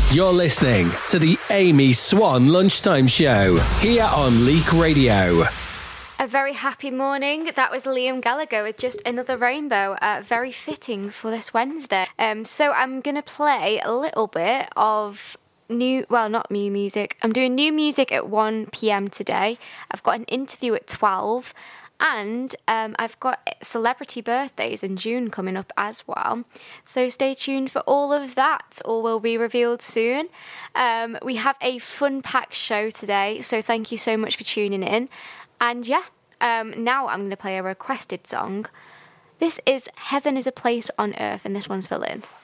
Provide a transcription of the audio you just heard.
You're listening to the Amy Swan Lunchtime Show here on Leak Radio. A very happy morning. That was Liam Gallagher with Just Another Rainbow. Very fitting for this Wednesday. So I'm going to play a little bit of not new music. I'm doing new music at 1 p.m. today. I've got an interview at 12. And I've got celebrity birthdays in June coming up as well. So stay tuned for all of that. All will be revealed soon. We have a fun-packed show today. So thank you so much for tuning in. And now I'm going to play a requested song. This is Heaven is a Place on Earth. And this one's for Lynn.